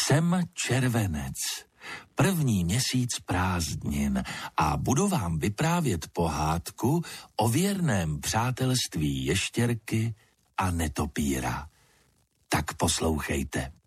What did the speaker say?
Jsem červenec, první měsíc prázdnin a budu vám vyprávět pohádku o věrném přátelství ještěrky a netopýra. Tak poslouchejte.